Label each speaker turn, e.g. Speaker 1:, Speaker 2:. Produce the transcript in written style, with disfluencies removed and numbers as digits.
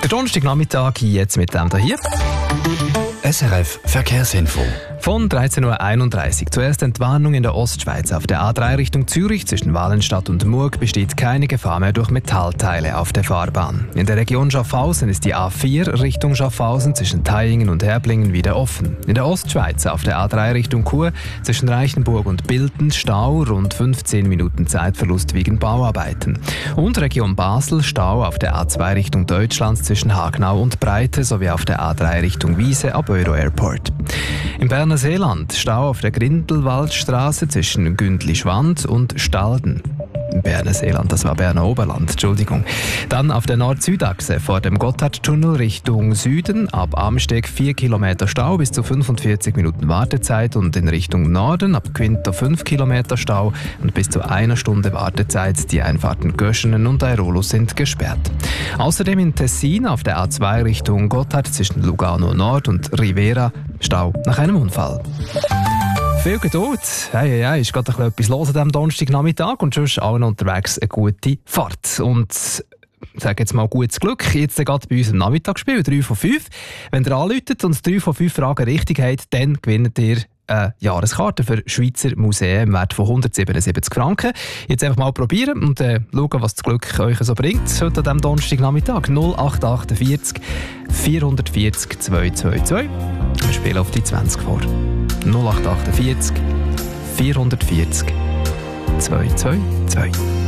Speaker 1: Der Donnerstagnachmittag jetzt mit dem hier.
Speaker 2: SRF Verkehrsinfo.
Speaker 1: Von 13.31 Uhr. Zuerst Entwarnung in der Ostschweiz. Auf der A3 Richtung Zürich zwischen Wallenstadt und Murg besteht keine Gefahr mehr durch Metallteile auf der Fahrbahn. In der Region Schaffhausen ist die A4 Richtung Schaffhausen zwischen Theiingen und Herblingen wieder offen. In der Ostschweiz auf der A3 Richtung Chur zwischen Reichenburg und Bilten Stau, rund 15 Minuten Zeitverlust wegen Bauarbeiten. Und Region Basel Stau auf der A2 Richtung Deutschland zwischen Hagnau und Breite sowie auf der A3 Richtung Wiese ab Euro Airport. Im Berner Seeland Stau auf der Grindelwaldstraße zwischen Gündli-Schwand und Stalden. Im Berner Seeland, das war Berner Oberland, Entschuldigung. Dann auf der Nord-Süd-Achse vor dem Gotthardtunnel Richtung Süden ab Amsteg 4 Kilometer Stau bis zu 45 Minuten Wartezeit und in Richtung Norden ab Quinto 5 Kilometer Stau und bis zu 1 Stunde Wartezeit. Die Einfahrten Göschenen und Airolus sind gesperrt. Außerdem in Tessin auf der A2 Richtung Gotthard zwischen Lugano Nord und Rivera Stau nach einem Unfall. Viel Geduld. Hey, ist gerade etwas los an diesem Donnerstagnachmittag und sonst allen unterwegs eine gute Fahrt. Und sage jetzt mal gutes Glück. Jetzt gerade bei unserem Nachmittagsspiel 3 von 5. Wenn ihr anruft und 3 von 5 Fragen richtig habt, dann gewinnt ihr eine Jahreskarte für Schweizer Museen im Wert von 177 Franken. Jetzt einfach mal probieren und schauen, was das Glück euch so bringt. Heute an diesem Donnerstagnachmittag 0848 440 222. Wir spielen auf die 20 vor. 0848 440 222.